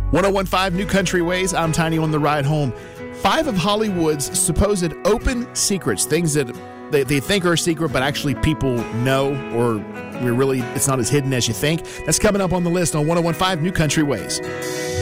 1015 New Country Ways. I'm Tiny on the ride home. 5 of Hollywood's supposed open secrets, things that they think are a secret, but actually people know, or it's not as hidden as you think. That's coming up on the list on 1015 New Country Ways.